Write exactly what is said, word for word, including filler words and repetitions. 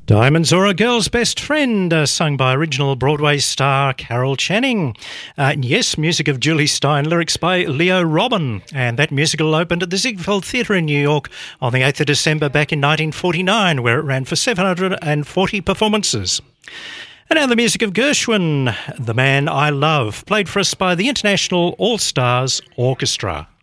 Diamonds or a Girl's Best Friend, uh, sung by original Broadway star Carol Channing. Uh, and yes, music of Julie Stein, lyrics by Leo Robin. And that musical opened at the Ziegfeld Theatre in New York on the eighth of December back in nineteen forty-nine, where it ran for seven hundred forty performances. And now the music of Gershwin, The Man I Love, played for us by the International All Stars Orchestra.